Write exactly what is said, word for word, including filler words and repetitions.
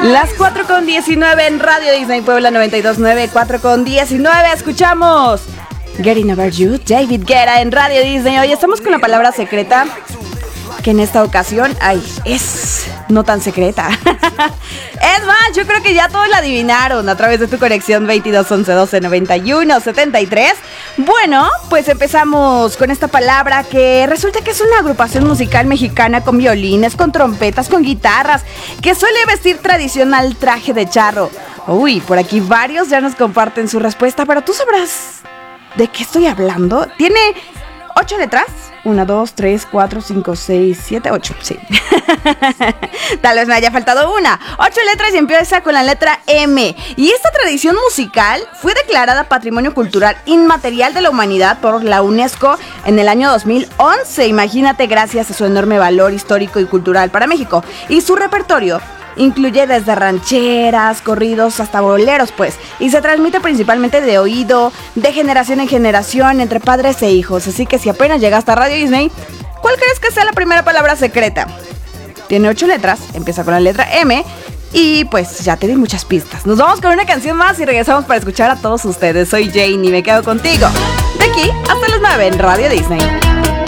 Las cuatro con diecinueve en Radio Disney Puebla noventa y dos punto nueve, cuatro con diecinueve, escuchamos Getting Over You, David Guetta en Radio Disney. Hoy estamos con la palabra secreta, que en esta ocasión, ay, es no tan secreta. Es más, yo creo que ya todos la adivinaron a través de tu conexión veintidós once doce noventa y uno setenta y tres. Bueno, pues empezamos con esta palabra que resulta que es una agrupación musical mexicana con violines, con trompetas, con guitarras, que suele vestir tradicional traje de charro. Uy, por aquí varios ya nos comparten su respuesta, pero tú sabrás de qué estoy hablando. Tiene ocho letras. Una, dos, tres, cuatro, cinco, seis, siete, ocho. Sí. Tal vez me haya faltado una. Ocho letras y empieza con la letra M. Y esta tradición musical fue declarada Patrimonio Cultural Inmaterial de la Humanidad por la UNESCO en el año dos mil once. Imagínate, gracias a su enorme valor histórico y cultural para México. Y su repertorio incluye desde rancheras, corridos hasta boleros, pues, y se transmite principalmente de oído, de generación en generación, entre padres e hijos. Así que si apenas llegaste a Radio Disney, ¿cuál crees que sea la primera palabra secreta? Tiene ocho letras, empieza con la letra M, y pues ya te di muchas pistas. Nos vamos con una canción más y regresamos para escuchar a todos ustedes. Soy Jane y me quedo contigo de aquí hasta las nueve en Radio Disney.